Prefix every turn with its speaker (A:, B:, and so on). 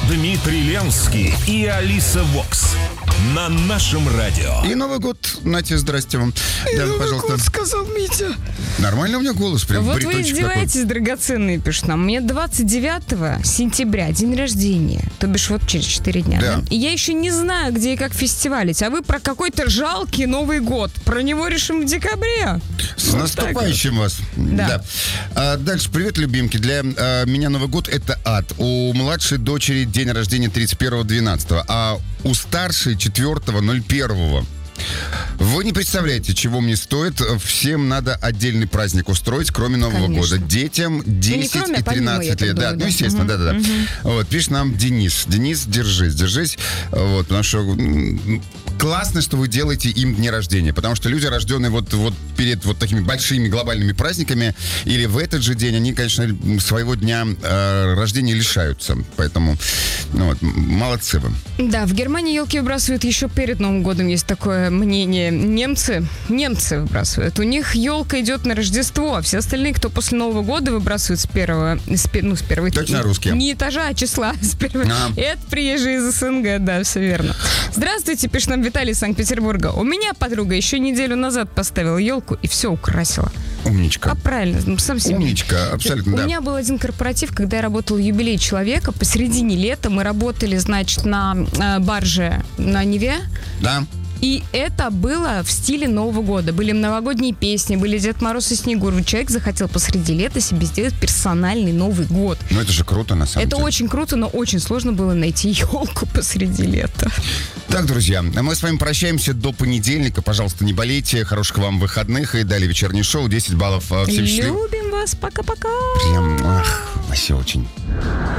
A: Дмитрий Ленский и Алиса Вокс на нашем радио.
B: И Новый год, Натя, здрасте вам.
C: И
B: Да,
C: Новый
B: пожалуйста.
C: год, сказал Митя.
B: Нормально у меня голос, прям
C: Вот вы
B: баритончик
C: издеваетесь,
B: такой.
C: драгоценные, пишут нам. Мне 29 сентября день рождения. То бишь вот через 4 дня.
B: Да.
C: И я еще не знаю, где и как фестивалить. А вы про какой-то жалкий Новый год. Про него решим в декабре.
B: С наступающим вас.
C: Да.
B: Дальше, привет, любимки. Для меня Новый год — это ад. У младшей дочери день рождения 31-12, а у старшей 4-01. Вы не представляете, чего мне стоит. Всем надо отдельный праздник устроить, кроме Нового
C: Конечно.
B: года. Детям 10
C: кроме,
B: и
C: а помимо,
B: 13
C: я так
B: лет. Да,
C: думаю,
B: ну,
C: да.
B: естественно, да-да-да. Вот, пишет нам Денис. Денис, держись. Вот, потому что классно, что вы делаете им дни рождения. Потому что люди, рожденные вот перед вот такими большими глобальными праздниками, или в этот же день, они, конечно, своего дня рождения лишаются. Поэтому, ну вот, молодцы вы.
C: Да, в Германии елки выбрасывают еще перед Новым годом, есть такое мнение. Немцы выбрасывают. У них елка идет на Рождество, а все остальные, кто после Нового года выбрасывают с первого
B: Точно русские.
C: Не этажа, а числа с первого. Это приезжие из СНГ, да, все верно. Здравствуйте, пишет нам Виталий из Санкт-Петербурга. У меня подруга еще неделю назад поставила елку и все украсила.
B: Умничка.
C: А правильно, сам себе.
B: Умничка, абсолютно, да.
C: У меня был один корпоратив, когда я работала в юбилей человека. Посередине лета мы работали, значит, на барже на Неве.
B: Да.
C: И это было в стиле Нового года. Были новогодние песни, были Дед Мороз и Снегурочка. Человек захотел посреди лета себе сделать персональный Новый год.
B: Ну, это же круто, на самом
C: Это
B: деле.
C: очень круто, но очень сложно было найти елку посреди лета.
B: Так, друзья, мы с вами прощаемся до понедельника. Пожалуйста, не болейте. Хороших вам выходных. И далее вечернее шоу. 10 баллов. Всем счастливо.
C: Любим вас. Пока-пока.
B: Прям, вообще очень.